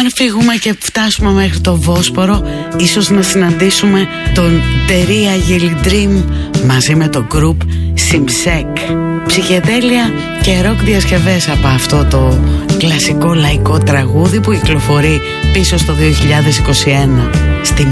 αν φύγουμε και φτάσουμε μέχρι το Βόσπορο, ίσως να συναντήσουμε τον Τερία Γελιντρίμ μαζί με το γκρουπ Σιμσέκ. Ψυχεδέλεια και ροκ διασκευές από αυτό το κλασικό λαϊκό τραγούδι που κυκλοφορεί πίσω στο 2021. Στη